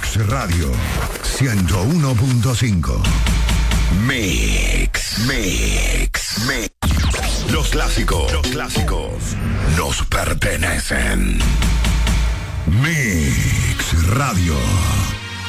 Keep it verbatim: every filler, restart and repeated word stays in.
Mix Radio ciento uno punto cinco. Mix, Mix, Mix. Los clásicos, los clásicos nos pertenecen. Mix Radio.